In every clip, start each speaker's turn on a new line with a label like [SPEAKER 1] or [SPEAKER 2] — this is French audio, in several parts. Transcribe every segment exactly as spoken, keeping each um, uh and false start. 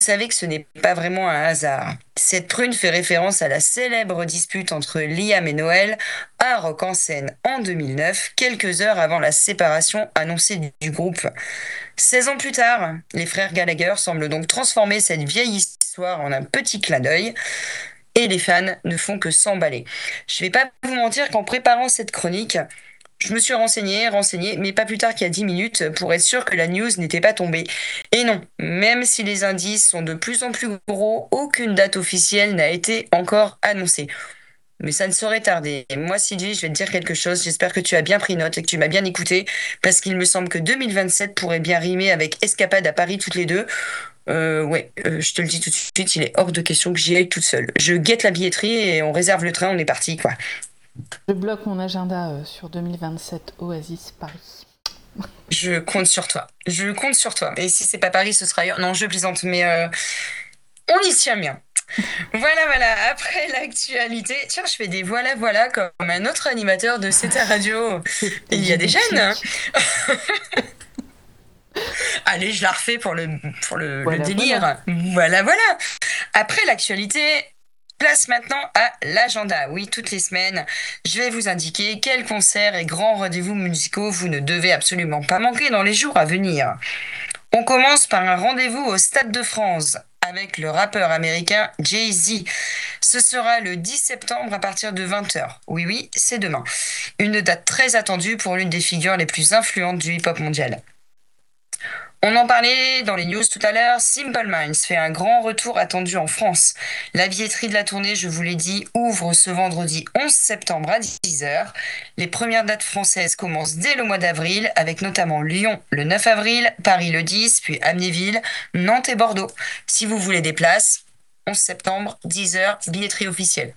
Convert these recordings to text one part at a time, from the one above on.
[SPEAKER 1] savez que ce n'est pas vraiment un hasard. Cette prune fait référence à la célèbre dispute entre Liam et Noël à Rock en Seine en deux mille neuf, quelques heures avant la séparation annoncée du du groupe. seize ans plus tard, les frères Gallagher semblent donc transformer cette vieille histoire en un petit clin d'œil et les fans ne font que s'emballer. Je vais pas vous mentir qu'en préparant cette chronique, je me suis renseigné, renseigné, mais pas plus tard qu'il y a dix minutes pour être sûr que la news n'était pas tombée. Et non, même si les indices sont de plus en plus gros, aucune date officielle n'a été encore annoncée. Mais ça ne saurait tarder. Et moi, Sylvie, je vais te dire quelque chose. J'espère que tu as bien pris note et que tu m'as bien écouté, parce qu'il me semble que deux mille vingt-sept pourrait bien rimer avec escapade à Paris toutes les deux. Euh, ouais, euh, je te le dis tout de suite, il est hors de question que j'y aille toute seule. Je guette la billetterie et on réserve le train, on est parti, quoi.
[SPEAKER 2] Je bloque mon agenda euh, sur deux mille vingt-sept Oasis Paris.
[SPEAKER 1] Je compte sur toi. Je compte sur toi. Et si c'est pas Paris, ce sera ailleurs. Non, je plaisante, mais euh, on y tient bien. Voilà, voilà. Après l'actualité, tiens, je fais des voilà, voilà comme un autre animateur de C T Radio.
[SPEAKER 2] C'est
[SPEAKER 1] Il y a des jeunes, hein.
[SPEAKER 2] génétique.
[SPEAKER 1] Allez, je la refais pour le, pour le, le
[SPEAKER 2] Voilà,
[SPEAKER 1] délire.
[SPEAKER 2] voilà.
[SPEAKER 1] Voilà, voilà. Après l'actualité, place maintenant à l'agenda. Oui, toutes les semaines, je vais vous indiquer quels concerts et grands rendez-vous musicaux vous ne devez absolument pas manquer dans les jours à venir. On commence par un rendez-vous au Stade de France avec le rappeur américain Jay-Z. Ce sera le dix septembre à partir de vingt heures. Oui, oui, c'est demain. Une date très attendue pour l'une des figures les plus influentes du hip-hop mondial. On en parlait dans les news tout à l'heure, Simple Minds fait un grand retour attendu en France. La billetterie de la tournée, je vous l'ai dit, ouvre ce vendredi onze septembre à dix heures. Les premières dates françaises commencent dès le mois d'avril, avec notamment Lyon le neuf avril, Paris le dix, puis Amnéville, Nantes et Bordeaux. Si vous voulez des places, onze septembre, dix heures, billetterie officielle.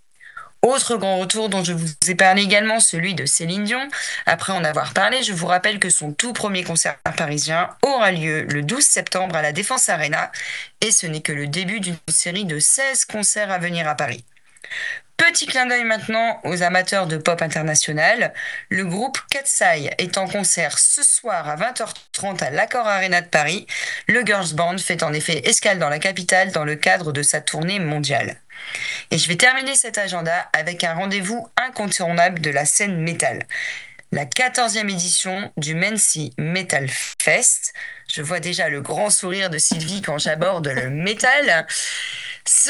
[SPEAKER 1] Autre grand retour dont je vous ai parlé également, celui de Céline Dion. Après en avoir parlé, je vous rappelle que son tout premier concert parisien aura lieu le douze septembre à la Défense Arena et ce n'est que le début d'une série de seize concerts à venir à Paris. Petit clin d'œil maintenant aux amateurs de pop international. Le groupe Katseye est en concert ce soir à vingt heures trente à l'Accor Arena de Paris. Le Girls Band fait en effet escale dans la capitale dans le cadre de sa tournée mondiale. Et je vais terminer cet agenda avec un rendez-vous incontournable de la scène métal. La quatorzième édition du Mency Metal Fest. Je vois déjà le grand sourire de Sylvie quand j'aborde le métal. Ce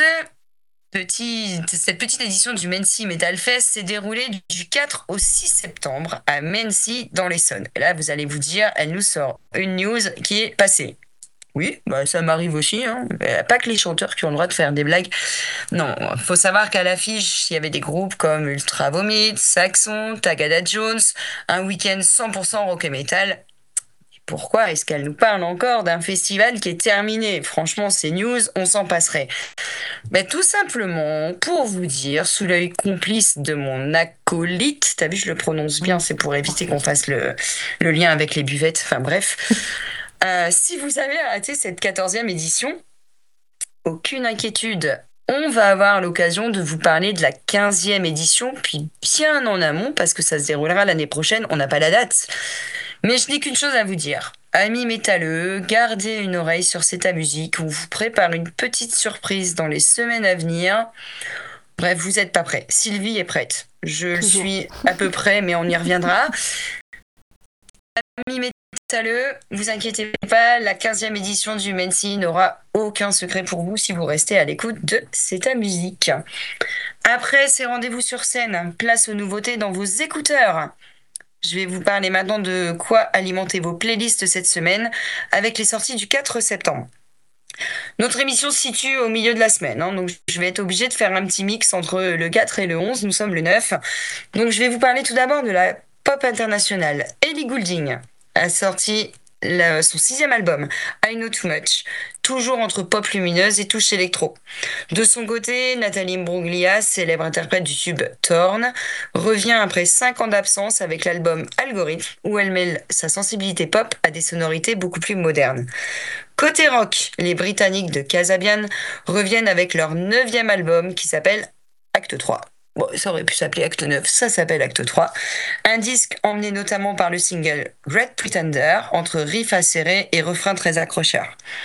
[SPEAKER 1] petit, cette petite édition du Mency Metal Fest s'est déroulée du quatre au six septembre à Mency dans l'Essonne. Et là, vous allez vous dire, elle nous sort une news qui est passée. Oui, bah ça m'arrive aussi, hein. Il n'y a pas que les chanteurs qui ont le droit de faire des blagues. Non, faut savoir qu'à l'affiche, il y avait des groupes comme Ultra Vomit, Saxon, Tagada Jones, un week-end cent pour cent rock et metal. Pourquoi est-ce qu'elle nous parle encore d'un festival qui est terminé? Franchement, ces news, on s'en passerait. Mais tout simplement, pour vous dire, sous l'œil complice de mon acolyte, t'as vu, je le prononce bien, c'est pour éviter qu'on fasse le, le lien avec les buvettes, enfin bref. Euh, si vous avez raté cette quatorzième édition, aucune inquiétude. On va avoir l'occasion de vous parler de la quinzième édition, puis bien en amont, parce que ça se déroulera l'année prochaine, on n'a pas la date. Mais je n'ai qu'une chose à vous dire. Amis métalleux, gardez une oreille sur cette musique, on vous prépare une petite surprise dans les semaines à venir. Bref, vous n'êtes pas prêts. Sylvie est prête. Je le
[SPEAKER 2] Toujours.
[SPEAKER 1] suis à peu près, mais on y reviendra. Amis métalleux, vous inquiétez pas, la quinzième édition du Mency n'aura aucun secret pour vous si vous restez à l'écoute de C'est ta musique. Après ces rendez-vous sur scène, place aux nouveautés dans vos écouteurs. Je vais vous parler maintenant de quoi alimenter vos playlists cette semaine avec les sorties du quatre septembre. Notre émission se situe au milieu de la semaine, hein, donc je vais être obligée de faire un petit mix entre le quatre et le onze, nous sommes le neuf. Donc je vais vous parler tout d'abord de la pop internationale. Ellie Goulding a sorti le- son sixième album, I Know Too Much, toujours entre pop lumineuse et touche électro. De son côté, Nathalie Imbruglia, célèbre interprète du tube Torn, revient après cinq ans d'absence avec l'album Algorithme, où elle mêle sa sensibilité pop à des sonorités beaucoup plus modernes. Côté rock, les Britanniques de Kasabian reviennent avec leur neuvième album qui s'appelle Acte trois. Bon, ça aurait pu s'appeler Acte neuf, ça s'appelle Acte trois. Un disque emmené notamment par le single Great Pretender, entre riffs acérés et refrains très accrocheurs.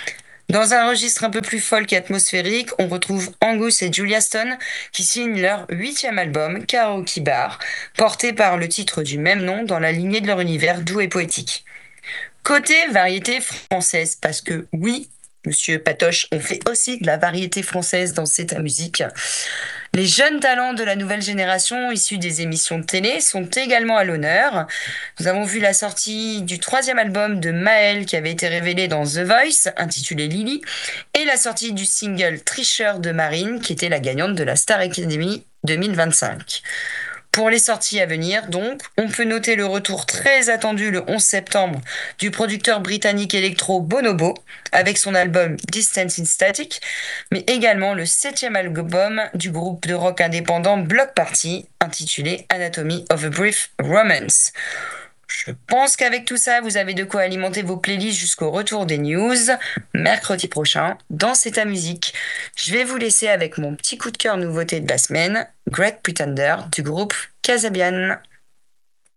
[SPEAKER 1] Dans un registre un peu plus folk et atmosphérique, on retrouve Angus et Julia Stone qui signent leur huitième album, Karaoke Bar, porté par le titre du même nom dans la lignée de leur univers doux et poétique. Côté variété française, parce que oui, Monsieur Patoche, on fait aussi de la variété française dans C'est ta musique. Les jeunes talents de la nouvelle génération issus des émissions de télé sont également à l'honneur. Nous avons vu la sortie du troisième album de Maëlle qui avait été révélé dans The Voice, intitulé Lily, et la sortie du single Tricheur de Marine, qui était la gagnante de la Star Academy deux mille vingt-cinq. Pour les sorties à venir, donc, on peut noter le retour très attendu le onze septembre du producteur britannique électro Bonobo avec son album Distance in Static, mais également le septième album du groupe de rock indépendant Block Party intitulé Anatomy of a Brief Romance. Je pense qu'avec tout ça, vous avez de quoi alimenter vos playlists jusqu'au retour des news, mercredi prochain, dans C'est ta musique. Je vais vous laisser avec mon petit coup de cœur nouveauté de la semaine, Great Pretender du groupe Casabian.